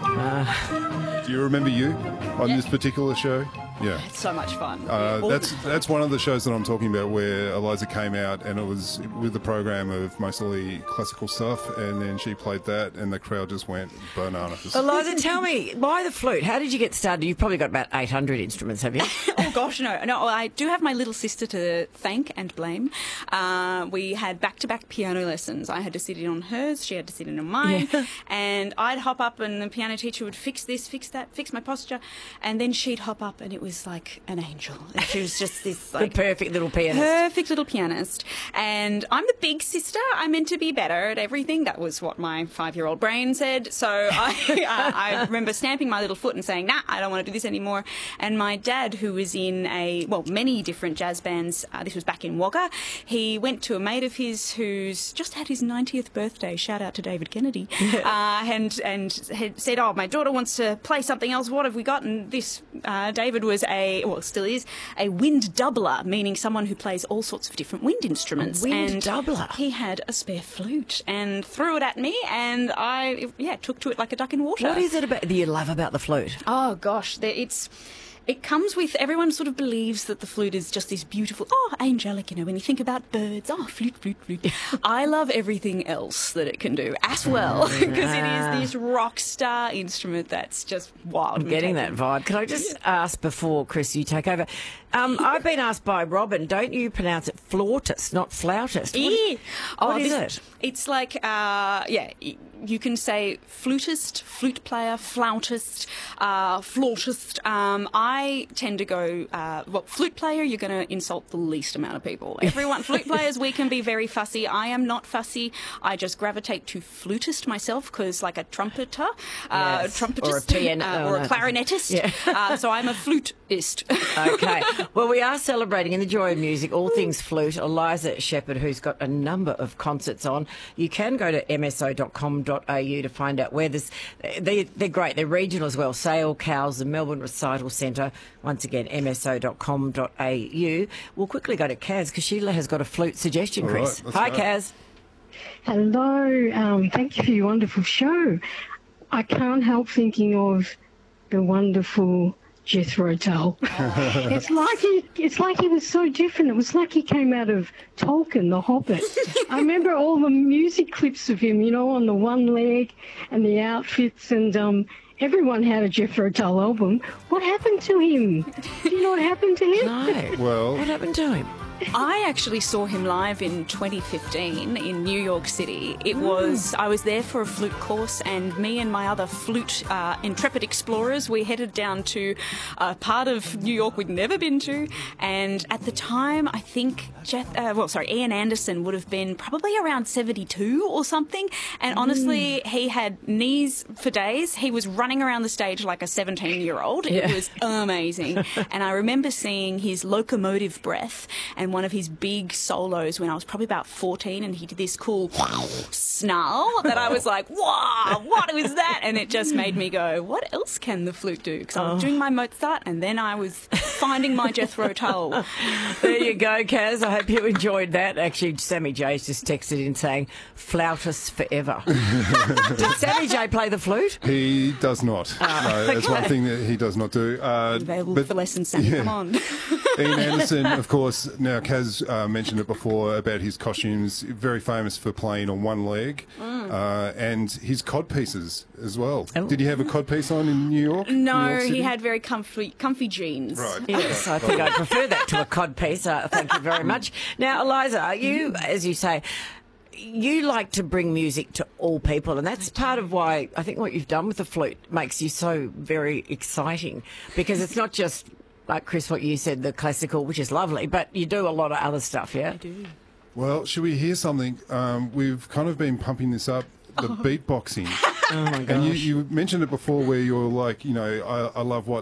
Do you remember you on this particular show? Yeah. It's so much fun. That's one of the shows that I'm talking about where Eliza came out and it was with the program of mostly classical stuff, and then she played that and the crowd just went bananas. Eliza, tell me, why the flute? How did you get started? You've probably got about 800 instruments, have you? Oh gosh, no. I do have my little sister to thank and blame. We had back-to-back piano lessons. I had to sit in on hers, she had to sit in on mine, and I'd hop up and the piano teacher would fix this, fix that, fix my posture, and then she'd hop up and it was like an angel. She was just this like the perfect little pianist. Perfect little pianist. And I'm the big sister. I'm meant to be better at everything. That was what my 5-year-old brain said. So I remember stamping my little foot and saying, nah, I don't want to do this anymore. And my dad, who was in many different jazz bands, this was back in Wagga, he went to a mate of his who's just had his 90th birthday, shout out to David Kennedy, and had said, oh, my daughter wants to play something else, what have we got? And this, David was still is, a wind doubler, meaning someone who plays all sorts of different wind instruments. A wind doubler? He had a spare flute and threw it at me, and I took to it like a duck in water. What is it that you love about the flute? Oh, gosh, it comes with, everyone sort of believes that the flute is just this beautiful, angelic, when you think about birds, flute, flute, flute. I love everything else that it can do as well, because it is this rock star instrument that's just wild. I'm getting that vibe. Can I just ask before, Chris, you take over? I've been asked by Robin, don't you pronounce it flautist, not flautist? What is it? It's like, you can say flutist, flute player, flautist, flautist. I tend to go, flute player, you're going to insult the least amount of people. Flute players, we can be very fussy. I am not fussy. I just gravitate to flutist myself because like a trumpeter, trumpetist, or a piano, or a clarinetist. Yeah. So I'm a flutist. Okay. Well, we are celebrating in the joy of music all things flute. Eliza Shepherd, who's got a number of concerts on. You can go to mso.com.au to find out where this. They're great. They're regional as well. Sale, Cowes, the Melbourne Recital Centre. Once again, mso.com.au. We'll quickly go to Kaz because Sheila has got a flute suggestion, Chris. Right, hi, Kaz. Hello. Thank you for your wonderful show. I can't help thinking of the wonderful Jethro Tull. It's like he was so different. It was like he came out of Tolkien, The Hobbit. I remember all the music clips of him, on the one leg and the outfits, and everyone had a Jethro Tull album. What happened to him? Do you know what happened to him? No. Well, what happened to him? I actually saw him live in 2015 in New York City. I was there for a flute course, and me and my other flute intrepid explorers, we headed down to a part of New York we'd never been to, and at the time I think Ian Anderson would have been probably around 72 or something, and honestly he had knees for days. He was running around the stage like a 17-year-old. It was amazing. And I remember seeing his locomotive breath and one of his big solos when I was probably about 14, and he did this cool snarl that I was like, wow, what was that? And it just made me go, what else can the flute do? Because I was doing my Mozart and then I was finding my Jethro Tull. There you go, Kaz. I hope you enjoyed that. Actually, Sammy J's just texted in saying, flautist forever. Did Sammy J play the flute? he does not. No, that's one thing that he does not do. Available for lessons, Sammy, come on. Ian Anderson, of course, now Kaz mentioned it before about his costumes, very famous for playing on one leg, and his codpieces as well. Oh. Did he have a codpiece on in New York? No, he had very comfy jeans. Right. Yes, I think I prefer that to a codpiece. Thank you very much. Now, Eliza, you, as you say, you like to bring music to all people, and that's part of why I think what you've done with the flute makes you so very exciting, because it's not just, like Chris, what you said, the classical, which is lovely, but you do a lot of other stuff, yeah? I do. Well, should we hear something? We've kind of been pumping this up, the beatboxing. Oh, my gosh. And you mentioned it before where you're like, I love what